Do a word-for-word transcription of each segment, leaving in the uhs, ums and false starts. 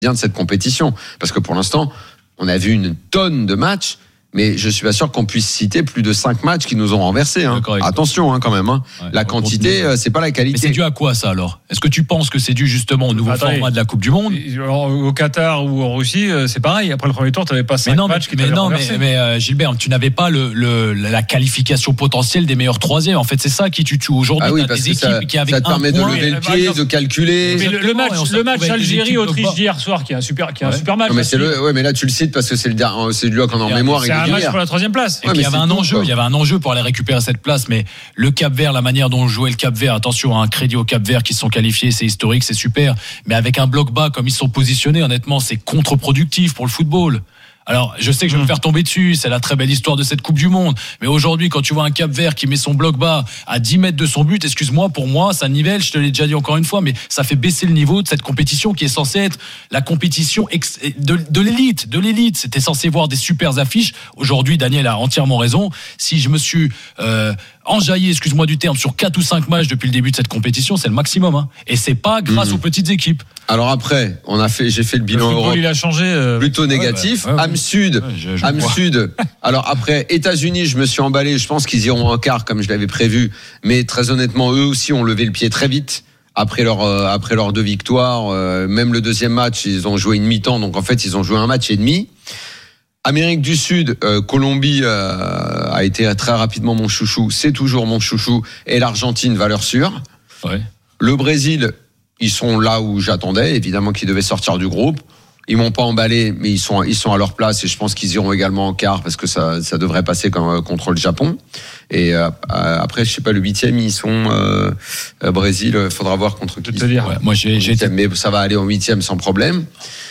bien de cette compétition. Parce que pour l'instant, on a vu une tonne de matchs, mais je suis pas sûr qu'on puisse citer plus de cinq matchs qui nous ont renversés. Hein. Attention hein, quand même. Hein. Ouais, la quantité, euh, c'est pas la qualité. Mais c'est dû à quoi ça alors ? Est-ce que tu penses que c'est dû justement au nouveau Attendez, format de la Coupe du Monde ? Au Qatar ou en Russie, c'est pareil. Après le premier tour, tu n'avais pas cinq non, matchs mais, qui t'avaient mais non, renversé. Mais, mais euh, Gilbert, tu n'avais pas le, le, la qualification potentielle des meilleurs troisièmes. En fait, c'est ça qui tu tues aujourd'hui. Ah oui, t'as parce des que équipes ça, qui avaient ça te permet un de point, lever le pied, de calculer. Mais le, le match, le match Algérie-Autriche d'hier soir, qui est un super, qui est un super match. Non, mais c'est le, ouais, mais là tu le cites parce que c'est le, c'est lui qu'on a en mémoire. C'est un match pour la troisième place. Et puis il y avait un enjeu, il y avait un enjeu pour aller récupérer cette place, mais le Cap-Vert, la manière dont jouait le Cap-Vert, attention, un crédit au Cap-Vert qui se sont qualifiés, c'est historique, c'est super, mais avec un bloc bas comme ils sont positionnés, honnêtement, c'est contre-productif pour le football. Alors, je sais que je vais me faire tomber dessus, c'est la très belle histoire de cette Coupe du Monde, mais aujourd'hui, quand tu vois un Cap-Vert qui met son bloc bas à dix mètres de son but, excuse-moi, pour moi, ça nivelle, je te l'ai déjà dit encore une fois, mais ça fait baisser le niveau de cette compétition qui est censée être la compétition ex- de, de l'élite, de l'élite. C'était censé voir des super affiches. Aujourd'hui, Daniel a entièrement raison. Si je me suis euh, enjaillé, excuse-moi du terme, sur quatre ou cinq matchs depuis le début de cette compétition, c'est le maximum, hein. Et c'est pas grâce mmh. aux petites équipes. Alors après, on a fait, j'ai fait le bilan le football, Europe. Il a changé. Euh... Plutôt négatif. Ouais, bah, ouais, Am Sud, ouais, je, je Am vois. Sud. Alors après, États-Unis, je me suis emballé. Je pense qu'ils iront en quart comme je l'avais prévu. Mais très honnêtement, eux aussi ont levé le pied très vite après leur euh, après leurs deux victoires. Euh, même le deuxième match, ils ont joué une mi-temps. Donc en fait, ils ont joué un match et demi. Amérique du Sud, euh, Colombie euh, a été très rapidement mon chouchou. C'est toujours mon chouchou. Et l'Argentine, valeur sûre. Ouais. Le Brésil, ils sont là où j'attendais. Évidemment qu'ils devaient sortir du groupe. Ils m'ont pas emballé, mais ils sont ils sont à leur place et je pense qu'ils iront également en quart parce que ça ça devrait passer comme, contre le Japon. Et euh, après, je sais pas, le huitième, ils sont euh, euh, Brésil. Faudra voir contre qui. Je te dire. Ouais, moi, j'ai, j'ai été... mais ça va aller en huitième sans problème.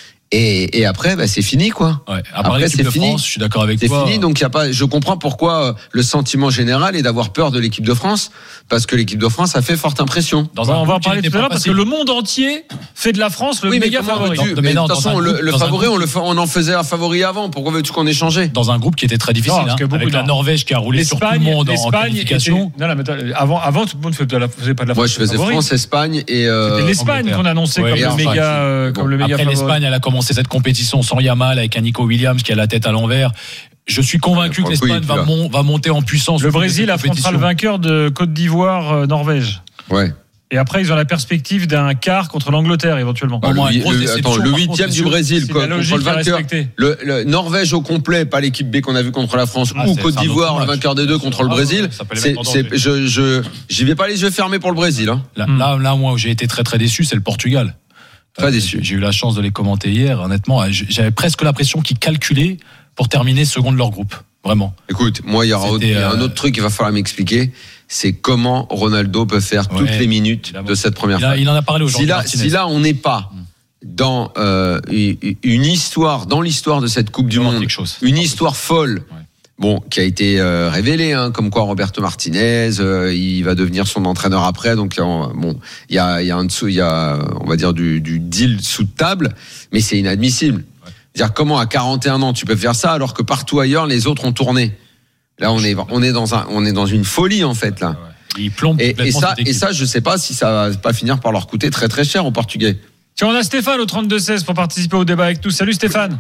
Et, et après, bah, c'est fini, quoi. Ouais, à part après, l'équipe c'est de fini. France, je suis d'accord avec c'est toi. C'est fini, donc y a pas. Je comprends pourquoi le sentiment général est d'avoir peur de l'équipe de France, parce que l'équipe de France a fait forte impression. Dans un on va en parler tout à l'heure parce que le monde entier fait de la France le oui, méga favori. Mais, mais, mais de toute façon, groupe, le, le favori, on, le, on en faisait un favori avant. Pourquoi veux-tu qu'on ait changé ? Dans un groupe qui était très difficile, non, hein, avec la Norvège qui a roulé sur tout le monde en qualification. Non, non, mais avant, avant, tout le monde faisait pas de la France. Moi, je faisais France, Espagne et. C'était l'Espagne qu'on annonçait comme le méga, comme le méga favori. Après l'Espagne, elle a commencé cette compétition sans Yamal avec un Nico Williams qui a la tête à l'envers. Je suis convaincu que l'Espagne va, mon, va monter en puissance. Le Brésil affrontera le vainqueur de Côte d'Ivoire, Norvège. Ouais. Et après, ils ont la perspective d'un quart contre l'Angleterre, éventuellement. Ah, le, le, attends, le huitième du Brésil contre le vainqueur. Le, le Norvège au complet, pas l'équipe B qu'on a vu contre la France, ah, ou Côte d'Ivoire, le vainqueur des deux contre le Brésil. C'est, c'est, je, je, j'y vais pas les yeux fermés pour le Brésil. Hein. Là, hmm. là, là, moi, où j'ai été très très déçu, c'est le Portugal. Très euh, déçu. J'ai eu la chance de les commenter hier. Honnêtement, j'avais presque l'impression qu'ils calculaient pour terminer second de leur groupe. Vraiment. Écoute, moi, il y aura autre, il y a un autre truc qu'il va falloir m'expliquer. C'est comment Ronaldo peut faire ouais, toutes les minutes de cette première phase. Il en a parlé aujourd'hui. Si là, si là on n'est pas dans euh, une histoire, dans l'histoire de cette Coupe du Monde, chose, une histoire folle. Ouais. Bon, qui a été euh, révélé, hein, comme quoi Roberto Martinez, euh, il va devenir son entraîneur après. Donc, euh, bon, il y a, il y a un dessous, il y a, on va dire du, du deal sous table, mais c'est inadmissible. Ouais. Dire comment à quarante et un ans tu peux faire ça alors que partout ailleurs les autres ont tourné. Là, on est, on est dans un, on est dans une folie en fait là. Ouais, ouais. Ils plombent et, et ça, et ça, je sais pas si ça va pas finir par leur coûter très très cher aux Portugais. Tiens, on a Stéphane au trente-deux seize pour participer au débat avec nous. Salut Stéphane.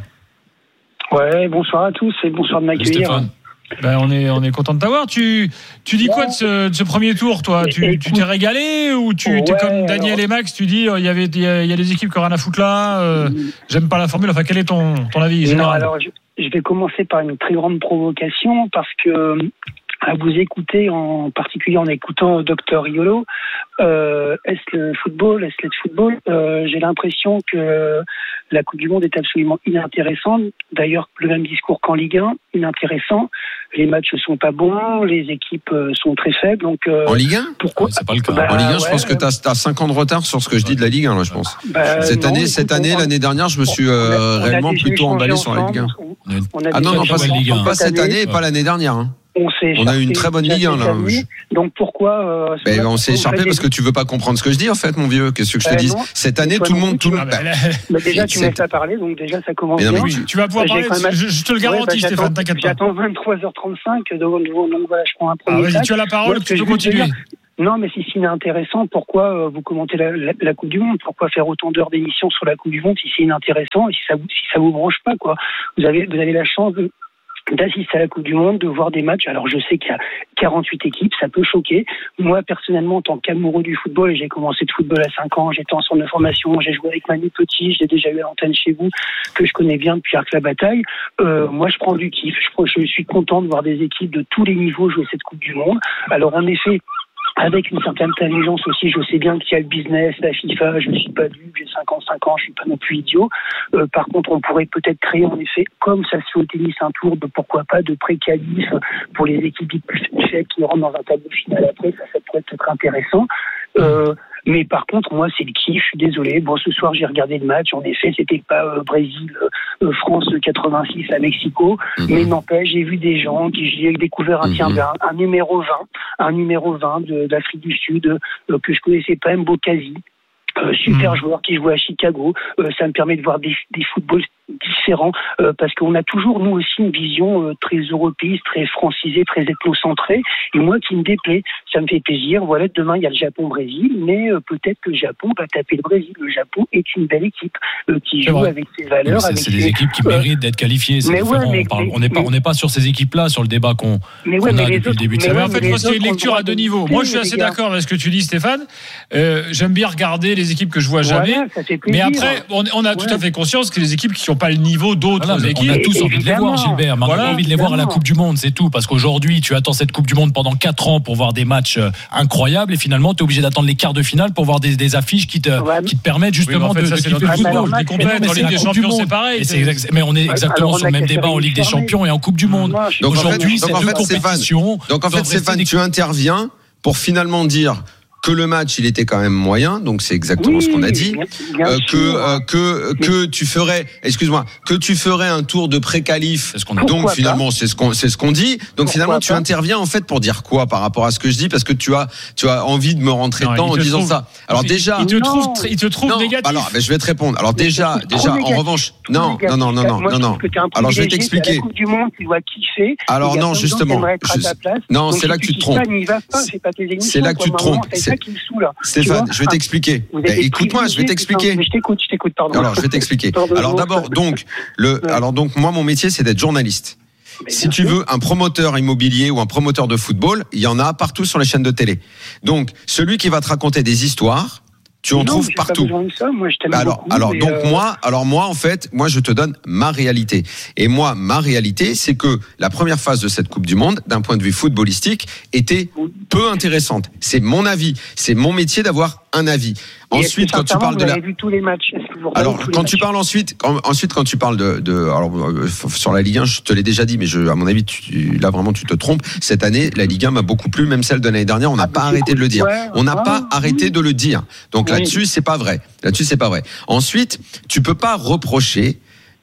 Ouais, bonsoir à tous et bonsoir de m'accueillir. Ben, on est on est content de t'avoir. Tu tu dis quoi de ce, de ce premier tour, toi ? Tu Écoute, tu t'es régalé ou tu ouais, t'es comme Daniel alors... et Max, tu dis il y avait il y a, il y a des équipes qui ont rien à foutre là. Euh, mmh. J'aime pas la formule. Enfin, quel est ton ton avis général ? Non, alors je, je vais commencer par une très grande provocation parce que à vous écouter, en particulier en écoutant Docteur Riolo, euh, est-ce le football, est-ce le football euh, j'ai l'impression que la Coupe du Monde est absolument inintéressante. D'ailleurs, le même discours qu'en Ligue un, inintéressant. Les matchs ne sont pas bons, les équipes sont très faibles. Donc, euh, en Ligue un pourquoi ouais, c'est pas le cas. Bah, en Ligue un, ouais, je pense que tu as cinq ans de retard sur ce que je dis de la Ligue un, là, je pense. Bah, cette non, année, écoute, cette année, l'année dernière, je me suis euh, on a, on réellement plutôt emballé sur la Ligue un. On, on a ah non, non, pas, Ligue un. Pas cette année et pas l'année dernière. Hein. On, on a eu une très bonne Ligue un, là. Je... Donc pourquoi euh, ben, on s'est écharpé parce que tu veux pas comprendre ce que je dis, en fait, mon vieux. Qu'est-ce que je te euh, dis ? Cette année, tout le monde, tout le monde. Bah, déjà, tu me laisses pas parler, donc déjà, ça commence bien. Oui, tu vas pouvoir parler. Je, je te le garantis, ouais, bah, Stéphane, t'inquiète pas. J'attends vingt-trois heures trente-cinq, donc voilà, je prends un premier. Ah, vas-y, tu as la parole, tu peux continuer. Non, mais si c'est inintéressant, pourquoi euh, vous commentez la, la, la Coupe du Monde? Pourquoi faire autant d'heures d'émission sur la Coupe du Monde si c'est inintéressant et si ça vous, si ça vous branche pas, quoi? Vous avez, vous avez la chance de, d'assister à la Coupe du Monde, de voir des matchs. Alors, je sais qu'il y a quarante-huit équipes, ça peut choquer. Moi, personnellement, en tant qu'amoureux du football, et j'ai commencé de football à cinq ans, j'étais en centre de formation, j'ai joué avec Manu Petit, j'ai déjà eu à l'antenne chez vous, que je connais bien depuis Arc la Bataille. Euh, moi, je prends du kiff. Je, je suis content de voir des équipes de tous les niveaux jouer cette Coupe du Monde. Alors, en effet, avec une certaine intelligence aussi, je sais bien qu'il y a le business, la FIFA, je ne suis pas dupe, j'ai cinquante-cinq ans, je ne suis pas non plus idiot. Euh, par contre, on pourrait peut-être créer en effet, comme ça se fait au tennis, un tour de pourquoi pas de pré-qualif pour les équipes plus faibles qui rentrent dans un tableau final après, ça, ça pourrait être intéressant. Euh, mais par contre, moi, c'est le kiff, je suis désolé. Bon, ce soir, j'ai regardé le match. En effet, c'était pas euh, Brésil, euh, France quatre-vingt-six à Mexico. Mm-hmm. Mais n'empêche, j'ai vu des gens qui, j'ai découvert un, mm-hmm. tiens, un, un numéro vingt, un numéro vingt de, d'Afrique du Sud, euh, que je connaissais pas, Mbokazi. Euh, super mmh. joueur qui joue à Chicago. Euh, ça me permet de voir des, des footballs différents euh, parce qu'on a toujours nous aussi une vision euh, très européiste, très francisée, très ethnocentrée. Et moi qui me déplaît, ça me fait plaisir. Voilà, demain il y a le Japon-Brésil, mais euh, peut-être que le Japon va taper le Brésil. Le Japon est une belle équipe euh, qui joue avec ses valeurs. C'est, avec c'est ses... des équipes qui méritent euh, d'être qualifiées. C'est différent. Ouais, mais, on n'est pas, on n'est pas sur ces équipes-là, sur le débat qu'on, ouais, qu'on a depuis autres, le début de cette semaine. En fait, moi, c'est une lecture à deux niveaux. Moi, je suis assez d'accord avec ce que tu dis, Stéphane. Euh, j'aime bien regarder les équipes que je vois jamais. Voilà, mais après, on, on a tout ouais. à fait conscience que les équipes qui n'ont pas le niveau d'autres voilà, équipes. On a tous et, envie de les voir, Gilbert. On voilà, a envie de les voir à la Coupe du Monde, c'est tout. Parce qu'aujourd'hui, tu attends cette Coupe du Monde pendant quatre ans pour voir des matchs incroyables et finalement, tu es obligé d'attendre les quarts de finale pour voir des, des affiches qui te, ouais. qui te permettent justement oui, en fait, de, de kiffer le football. Les complètes en Ligue des Champions, c'est pareil. Mais on est exactement sur le même débat en Ligue des Champions et en Coupe du Monde. Donc aujourd'hui, c'est deux compétitions. Donc en fait, Stéphane, tu interviens pour finalement dire que le match il était quand même moyen, donc c'est exactement oui, ce qu'on a dit. Bien, bien euh, que euh, que mais... que tu ferais, excuse-moi, que tu ferais un tour de pré-qualif. C'est ce qu'on a. Donc finalement pas? c'est ce qu'on c'est ce qu'on dit. Donc pourquoi finalement pas? Tu interviens en fait pour dire quoi par rapport à ce que je dis parce que tu as tu as envie de me rentrer non, dedans en disant trouve, ça. Alors déjà, il te non, trouve il te trouve non, négatif. Alors ben, je vais te répondre. Alors mais déjà déjà en revanche, non non non non non non non. Alors je vais t'expliquer. La Coupe du Monde, tu dois kiffer. Alors non justement. Non, c'est là que tu te trompes. C'est là que tu te trompes. Stéphane, je vais t'expliquer. Eh, écoute-moi, je vais t'expliquer. Je t'écoute, je t'écoute, pardon. Alors, je vais t'expliquer. Alors d'abord, donc, le, alors donc, moi, mon métier, c'est d'être journaliste. Mais si tu veux un promoteur immobilier ou un promoteur de football, il y en a partout sur les chaînes de télé. Donc, celui qui va te raconter des histoires, tu en non, trouves partout. Ça. Moi, je t'aime alors, beaucoup, alors donc euh... moi, alors moi, en fait, moi, je te donne ma réalité. Et moi, ma réalité, c'est que la première phase de cette Coupe du Monde, d'un point de vue footballistique, était peu intéressante. C'est mon avis. C'est mon métier d'avoir un avis. Et ensuite, quand tu parles de la, vu tous les matchs. Alors, quand tu parles ensuite, quand, ensuite quand tu parles de, de, alors euh, sur la Ligue un, je te l'ai déjà dit, mais je, à mon avis, tu, là vraiment tu te trompes. Cette année, la Ligue un m'a beaucoup plu, même celle de l'année dernière. On n'a ah, pas arrêté cool. de le dire. Ouais, on n'a ah, pas oui. arrêté de le dire. Donc oui. là-dessus, c'est pas vrai. Là-dessus, c'est pas vrai. Ensuite, tu peux pas reprocher.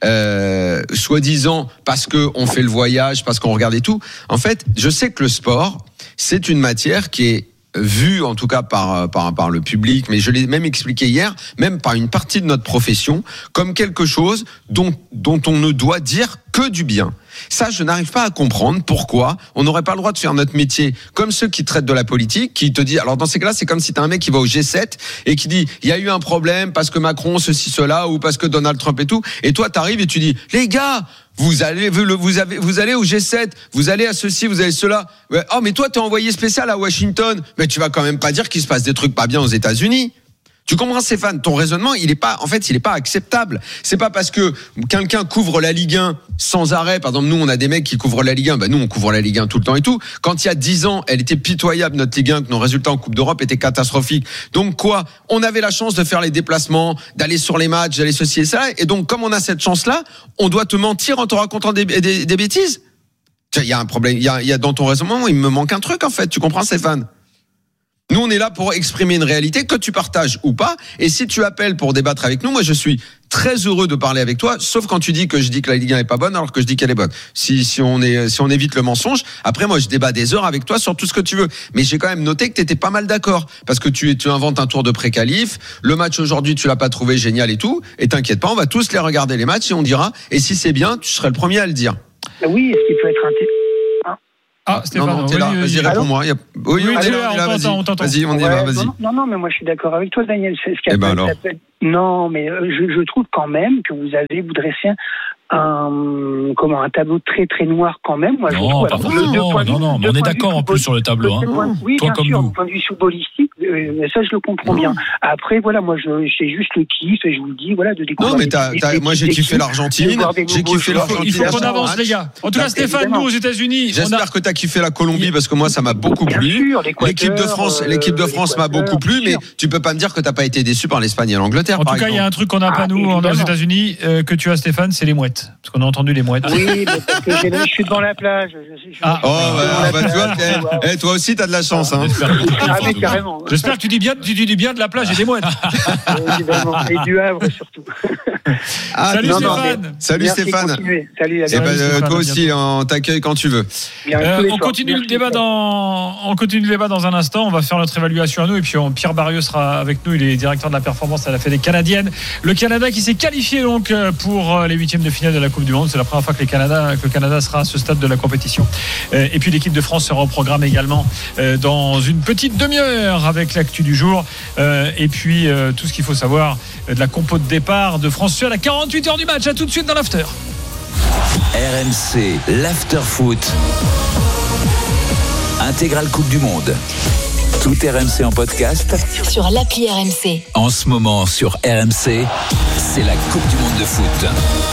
Euh, soi-disant parce que on fait le voyage, parce qu'on regarde et tout. En fait, je sais que le sport, c'est une matière qui est vu en tout cas par, par, par le public, mais je l'ai même expliqué hier, même par une partie de notre profession, comme quelque chose dont, dont on ne doit dire que du bien. Ça, je n'arrive pas à comprendre pourquoi on n'aurait pas le droit de faire notre métier comme ceux qui traitent de la politique, qui te disent, alors dans ces cas-là, c'est comme si t'as un mec qui va au G sept et qui dit, il y a eu un problème parce que Macron, ceci, cela, ou parce que Donald Trump et tout, et toi, t'arrives et tu dis, les gars, vous allez, vous avez, vous allez au G sept, vous allez à ceci, vous allez cela. Oh, mais toi, t'es envoyé spécial à Washington. Mais tu vas quand même pas dire qu'il se passe des trucs pas bien aux États-Unis. Tu comprends, Stéphane? Ton raisonnement, il est pas, en fait, il est pas acceptable. C'est pas parce que quelqu'un couvre la Ligue un sans arrêt. Par exemple, nous, on a des mecs qui couvrent la Ligue un. Ben, nous, on couvre la Ligue un tout le temps et tout. Quand il y a dix ans, elle était pitoyable, notre Ligue un, que nos résultats en Coupe d'Europe étaient catastrophiques. Donc, quoi? On avait la chance de faire les déplacements, d'aller sur les matchs, d'aller ceci et ça. Et donc, comme on a cette chance-là, on doit te mentir en te racontant des, des, des bêtises? Il y a un problème. Il y a, il y a dans ton raisonnement, il me manque un truc, en fait. Tu comprends, Stéphane? Nous, on est là pour exprimer une réalité que tu partages ou pas. Et si tu appelles pour débattre avec nous, moi, je suis très heureux de parler avec toi, sauf quand tu dis que je dis que la Ligue un est pas bonne alors que je dis qu'elle est bonne. Si, si on est, si on évite le mensonge, après, moi, je débat des heures avec toi sur tout ce que tu veux. Mais j'ai quand même noté que tu étais pas mal d'accord. Parce que tu, tu inventes un tour de pré-qualif. Le match aujourd'hui, tu l'as pas trouvé génial et tout. Et t'inquiète pas, on va tous les regarder les matchs et on dira. Et si c'est bien, tu serais le premier à le dire. Oui, est-ce qu'il peut être intéressant? Ah, Stéphane, non, non, t'es là. Vas-y, vas-y réponds-moi. A... Oui, oui, on est là, on là, t'entend, on t'entend. Vas-y, on y ouais, va, vas-y. Non, non, non, mais moi je suis d'accord avec toi, Daniel. C'est ce eh ben alors. Non, mais je, je trouve quand même que vous avez, vous dressez un, comment, un tableau très très noir quand même. Moi, non, je trouve, pas alors, forcément. de, non, non, mais on est d'accord en plus sur le tableau. Hein. Point, oui, toi bien comme sûr, nous. du point de vue footballistique, euh, ça je le comprends non. bien. Après, voilà, moi je, j'ai juste le kiff et je vous le dis, voilà, de découvrir. Non, mais t'as, des, t'as, des, moi j'ai kiffé l'Argentine, j'ai kiffé l'Argentine. Il faut qu'on avance, les gars. En tout cas, Stéphane, nous aux États-Unis. J'espère que t'as kiffé la Colombie parce que moi ça m'a beaucoup plu. L'équipe de France, l'équipe de France m'a beaucoup plu, mais tu peux pas me dire que t'as pas été déçu par l'Espagne et l'Angleterre. En tout cas, il y a un truc qu'on n'a pas nous aux États-Unis que tu as, Stéphane, c'est les mouettes, parce qu'on a entendu les mouettes. Oui, parce que j'ai, je suis devant la plage. Je, je, ah, oh, bah, bah, tu vois, eh, eh, toi aussi, t'as de la chance. Hein. Ah, mais carrément. J'espère que tu dis bien, tu dis bien de la plage et des mouettes. Et du Havre, surtout. Ah, salut, non, Stéphane. Non, salut, Merci, Stéphane. Continuez. Salut, eh ben, euh, toi aussi, on t'accueille quand tu veux. Euh, on, continue le débat dans, on continue le débat dans un instant. On va faire notre évaluation à nous. Et puis, on, Pierre Barrieux sera avec nous. Il est directeur de la performance à la Fédé canadienne. Le Canada qui s'est qualifié donc pour les huitièmes de finale de la Coupe du Monde. C'est la première fois que, les Canada, que le Canada sera à ce stade de la compétition. Et puis, l'équipe de France sera au programme également dans une petite demi-heure avec l'actu du jour. Et puis, tout ce qu'il faut savoir de la compo de départ de France à la quarante-huit heures du match. À tout de suite dans l'after. R M C, l'after foot. Intégrale Coupe du Monde. Tout R M C en podcast. Sur l'appli R M C. En ce moment sur R M C, c'est la Coupe du Monde de foot.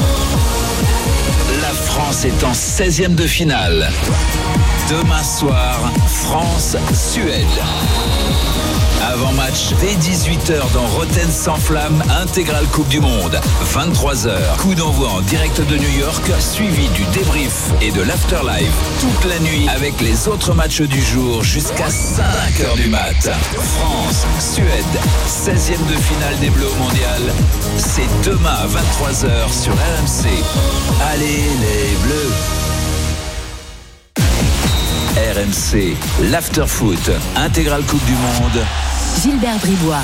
La France est en seizième de finale. Demain soir, France-Suède. Avant-match dès dix-huit heures dans Rotten sans flamme, intégrale Coupe du Monde. vingt-trois heures, coup d'envoi en direct de New York, suivi du débrief et de l'afterlife. Toute la nuit avec les autres matchs du jour jusqu'à cinq heures du mat. France, Suède, seizième de finale des Bleus au Mondial. C'est demain à vingt-trois heures sur R M C. Allez les Bleus! R M C, l'after foot, intégrale Coupe du Monde. Gilbert Bribois.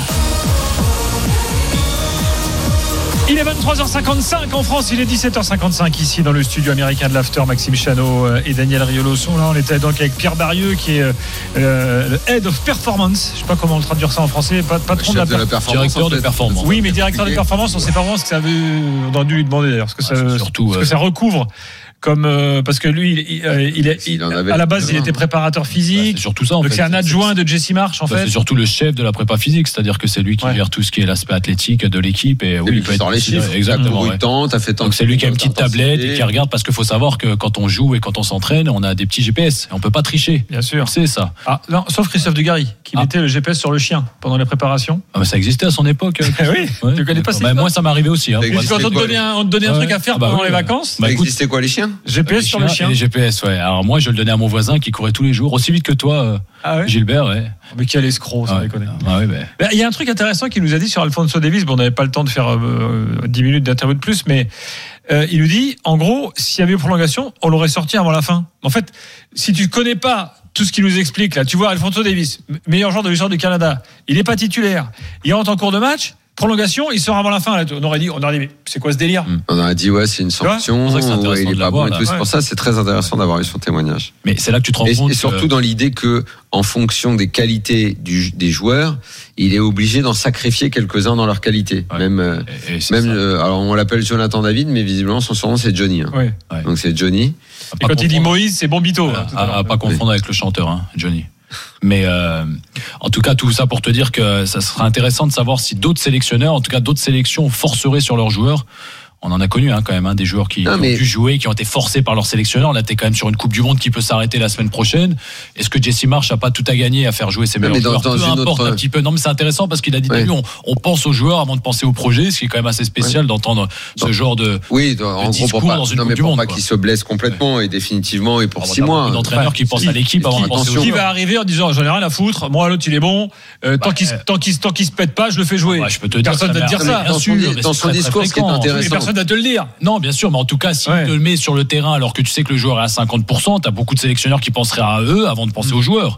Il est vingt-trois heures cinquante-cinq en France, il est dix-sept heures cinquante-cinq ici dans le studio américain de l'After. Maxime Chanot et Daniel Riolo sont là. On était donc avec Pierre Barrieux qui est euh, le Head of Performance. Je ne sais pas comment on traduire ça en français. Patron de la, de la performance. Directeur de performance. Oui, mais directeur de performance, on ne sait pas vraiment ce que ça veut. On a dû lui demander d'ailleurs, ce que, ah, ça, surtout, ce que ça recouvre. Comme euh, parce que lui, il, il, il, il, il à la base, il était préparateur physique. Bah, c'est surtout ça. En donc fait. c'est un adjoint de Jesse Marsh en bah, fait. C'est surtout le chef de la prépa physique, c'est-à-dire que c'est lui qui ouais. gère tout ce qui est l'aspect athlétique de l'équipe et oui, il peut être les chiffres. Exactement. Ouais. Temps, t'as fait tant donc c'est lui qui a une petite tablette et qui regarde parce qu'il faut savoir que quand on joue et quand on s'entraîne, on a des petits G P S et on peut pas tricher. Bien sûr. C'est ça. Ah non, sauf Christophe Dugarry qui ah. mettait le G P S sur le chien pendant les préparations. Ah, mais ça existait à son époque. oui. Ouais. Tu connais pas ça? Moi, ça m'est arrivé aussi. Quand on te donnait un, on te donnait un truc à faire pendant les vacances. Ça existait quoi les chiens? G P S sur le chien. Les G P S, ouais. Alors moi, je le donnais à mon voisin qui courait tous les jours, aussi vite que toi, euh, ah ouais Gilbert. Ouais. Mais quel escroc, ça déconne. Ah ouais, mais... Il y a un truc intéressant qu'il nous a dit sur Alphonso Davies. Bon, on n'avait pas le temps de faire euh, dix minutes d'interview de plus, mais euh, il nous dit, en gros, s'il y avait eu prolongation, on l'aurait sorti avant la fin. En fait, si tu connais pas tout ce qu'il nous explique là, tu vois, Alphonso Davies, meilleur joueur de l'histoire du Canada, il n'est pas titulaire, il rentre en cours de match. Prolongation, il sort avant la fin. Là. On aurait dit, on aurait dit, mais c'est quoi ce délire? On aurait dit, ouais, c'est une sanction. C'est ouais, il est pas bon et tout. C'est ouais. pour ça, c'est très intéressant d'avoir eu son témoignage. Mais c'est là que tu te rends et, compte. Et surtout que... dans l'idée que, en fonction des qualités du, des joueurs, il est obligé d'en sacrifier quelques-uns dans leur qualité. Ouais. Même, et, et même. Euh, alors on l'appelle Jonathan David, mais visiblement son surnom c'est Johnny. Hein. Ouais. Donc c'est Johnny. Et quand il dit Moïse, c'est Bombito. À, à, à pas confondre oui. avec le chanteur, hein, Johnny. Mais euh, en tout cas, tout ça pour te dire que ça serait intéressant de savoir si d'autres sélectionneurs, en tout cas d'autres sélections, forceraient sur leurs joueurs. On en a connu hein, quand même hein, des joueurs qui, non, qui ont dû jouer, qui ont été forcés par leur sélectionneur. Là, t'es quand même sur une Coupe du Monde qui peut s'arrêter la semaine prochaine. Est-ce que Jesse Marsh a pas tout à gagner à faire jouer ses meilleurs joueurs? Peu importe autre... un petit peu. Non, mais c'est intéressant parce qu'il a dit ouais. on, on pense aux joueurs avant de penser au projet, ce qui est quand même assez spécial ouais. d'entendre ce donc, genre de, oui, de en discours gros, pas, dans une non, Coupe du Monde. Pas qu'il se blesse complètement ouais. et définitivement et pour six mois. D'entraîneurs qui pensent à l'équipe avant de penser aux joueurs. Qui va arriver en disant j'en ai rien à foutre. Moi, l'autre il est bon. Tant qu'il tant qu'il tant qu'il se pète pas, je le fais jouer. Je peux te dire. Personne va te dire ça. Dans son discours, ce qui est intéressant. Personne va te le dire. Non, bien sûr, mais en tout cas, si ouais. tu te le mets sur le terrain alors que tu sais que le joueur est à cinquante pour cent, t'as beaucoup de sélectionneurs qui penseraient à eux avant de penser mmh. aux joueurs.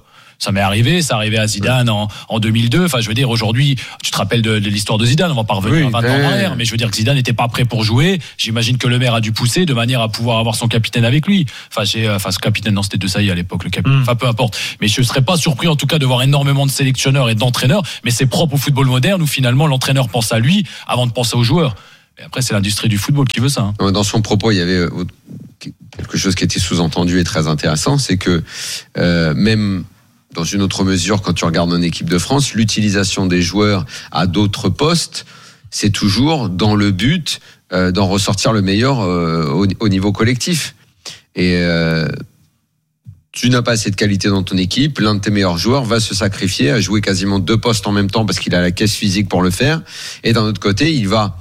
Ça m'est arrivé, ça arrivait à Zidane en, en deux mille deux. Enfin, je veux dire, aujourd'hui, tu te rappelles de, de l'histoire de Zidane, on va pas revenir oui, à vingt ans en arrière, mais je veux dire que Zidane n'était pas prêt pour jouer. J'imagine que le maire a dû pousser de manière à pouvoir avoir son capitaine avec lui. Enfin, j'ai, enfin, ce capitaine, non, c'était De Sailly à l'époque, le capitaine. Mm. Enfin, peu importe. Mais je serais pas surpris, en tout cas, de voir énormément de sélectionneurs et d'entraîneurs. Mais c'est propre au football moderne où finalement l'entraîneur pense à lui avant de penser aux joueurs. Et après, c'est l'industrie du football qui veut ça. Hein. Dans son propos, il y avait quelque chose qui était sous-entendu et très intéressant, c'est que euh, même dans une autre mesure, quand tu regardes en équipe de France, l'utilisation des joueurs à d'autres postes, c'est toujours dans le but euh, d'en ressortir le meilleur euh, au, au niveau collectif. Et euh, tu n'as pas assez de qualité dans ton équipe, l'un de tes meilleurs joueurs va se sacrifier à jouer quasiment deux postes en même temps parce qu'il a la caisse physique pour le faire. Et d'un autre côté, il va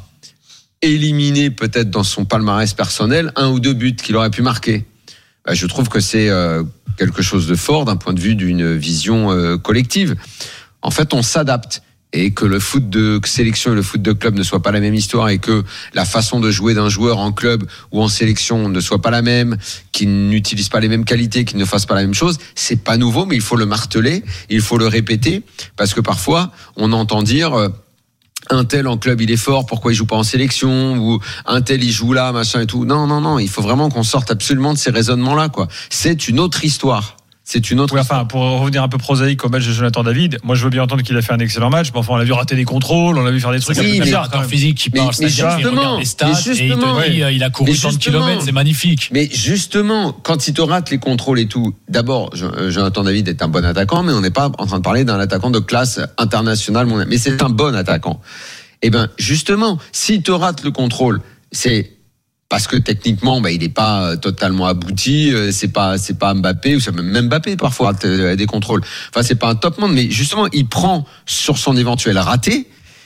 éliminer peut-être dans son palmarès personnel un ou deux buts qu'il aurait pu marquer. Bah, je trouve que c'est euh, quelque chose de fort d'un point de vue d'une vision euh, collective. En fait, on s'adapte. Et que le foot de sélection et le foot de club ne soient pas la même histoire et que la façon de jouer d'un joueur en club ou en sélection ne soit pas la même, qu'il n'utilise pas les mêmes qualités, qu'il ne fasse pas la même chose, c'est pas nouveau, mais il faut le marteler, il faut le répéter, parce que parfois, on entend dire... Euh, un tel en club il est fort, pourquoi il joue pas en sélection, ou un tel il joue là, machin et tout. Non, non, non, il faut vraiment qu'on sorte absolument de ces raisonnements-là, quoi. C'est une autre histoire. C'est une autre. Oui, enfin, pour revenir un peu prosaïque au match de Jonathan David, moi je veux bien entendre qu'il a fait un excellent match, mais enfin on l'a vu rater des contrôles, on l'a vu faire des trucs. Oui, un peu bizarres, un physique qui parle, mais, mais justement, les stats, et il te dit, il a couru cent kilomètres, c'est magnifique. Mais justement, quand il te rate les contrôles et tout, d'abord, Jonathan David est un bon attaquant, mais on n'est pas en train de parler d'un attaquant de classe internationale mondiale. Mais c'est un bon attaquant. Eh ben, justement, s'il te rate le contrôle, c'est parce que techniquement, bah, il n'est pas totalement abouti. C'est pas, c'est pas Mbappé ou c'est même Mbappé parfois des contrôles. Enfin, c'est pas un top monde, mais justement, il prend sur son éventuel raté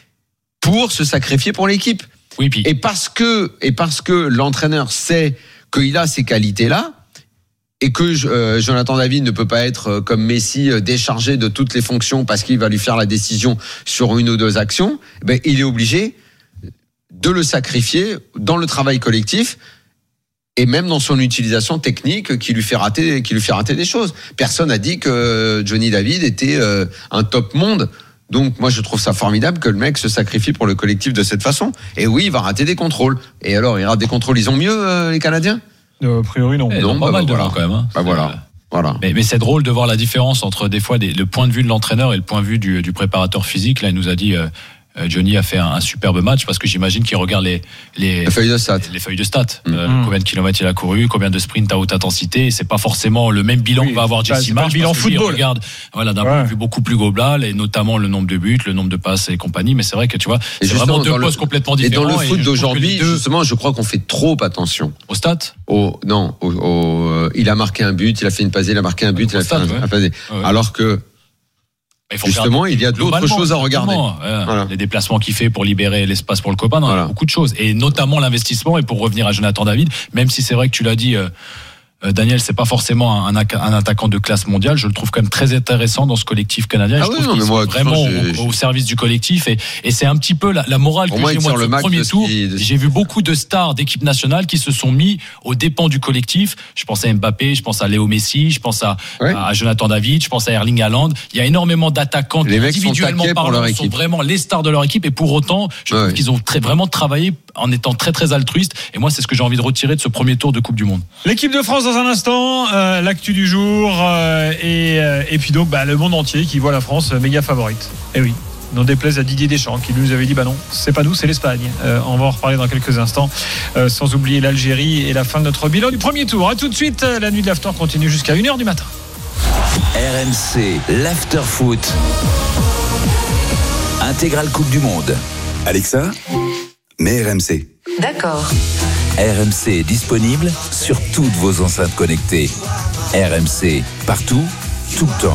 pour se sacrifier pour l'équipe. Oui, puis... Et parce que, et parce que l'entraîneur sait qu'il a ces qualités-là. Et que euh, Jonathan David ne peut pas être euh, comme Messi euh, déchargé de toutes les fonctions parce qu'il va lui faire la décision sur une ou deux actions, ben, il est obligé de le sacrifier dans le travail collectif et même dans son utilisation technique qui lui fait rater, qui lui fait rater des choses. Personne n'a dit que Johnny David était euh, un top monde. Donc moi je trouve ça formidable que le mec se sacrifie pour le collectif de cette façon. Et oui, il va rater des contrôles. Et alors, il rate des contrôles, ils ont mieux euh, les Canadiens ? A priori non. Eh, non, pas bah, mal bah, de voilà. quand même. Hein. Bah, voilà. Voilà. Mais, mais c'est drôle de voir la différence entre des fois des, le point de vue de l'entraîneur et le point de vue du, du préparateur physique. Là, il nous a dit euh, Johnny a fait un, un superbe match parce que j'imagine qu'il regarde les les, les feuilles de stats, les, les feuilles de stats. Mmh. Euh, mmh. Combien de kilomètres il a couru, combien de sprints à haute intensité. Et c'est pas forcément le même bilan oui, que va avoir Jesse Marsch. Bilan football. Regarde, voilà, d'un ouais. point de vue beaucoup plus global et notamment le nombre de buts, le nombre de passes et compagnie. Mais c'est vrai que tu vois, et c'est vraiment deux postes complètement différents. Et dans le foot d'aujourd'hui, deux... justement, je crois qu'on fait trop attention aux stats. Au non, au, au, euh, il a marqué un but, il a fait une passe, il a marqué un but, il a fait un, ouais. un passé. Ouais. Alors que Il faut justement, il y a d'autres choses à regarder. Ouais, voilà. Les déplacements qu'il fait pour libérer l'espace pour le copain, non, voilà. beaucoup de choses. Et notamment l'investissement. Et pour revenir à Jonathan David, même si c'est vrai que tu l'as dit, euh, Daniel, c'est pas forcément un, un attaquant de classe mondiale. Je le trouve quand même très intéressant dans ce collectif canadien. Ah je oui, trouve non, qu'ils mais sont moi, vraiment j'ai, au, au service du collectif. Et, et c'est un petit peu la, la morale que moi, j'ai moi de ce premier tour. Qui... J'ai vu beaucoup de stars d'équipe nationale qui se sont mis aux dépens du collectif. Je pense à Mbappé, je pense à Léo Messi, je pense à, ouais. à Jonathan David, je pense à Erling Haaland. Il y a énormément d'attaquants qui individuellement parlant sont, sont vraiment les stars de leur équipe. Et pour autant, je ouais. trouve qu'ils ont très, vraiment travaillé en étant très très altruistes. Et moi, c'est ce que j'ai envie de retirer de ce premier tour de Coupe du Monde. L'équipe de France dans un instant, euh, l'actu du jour euh, et, euh, et puis donc bah, le monde entier qui voit la France méga favorite. Et oui, n'en déplaise à Didier Deschamps qui nous avait dit bah non, c'est pas nous, c'est l'Espagne. Euh, on va en reparler dans quelques instants, euh, sans oublier l'Algérie et la fin de notre bilan du premier tour. À tout de suite, la nuit de l'after continue jusqu'à une heure du matin. R M C, l'after foot. Intégrale Coupe du Monde. Alexa, mets R M C. D'accord. R M C est disponible sur toutes vos enceintes connectées. R M C, partout, tout le temps.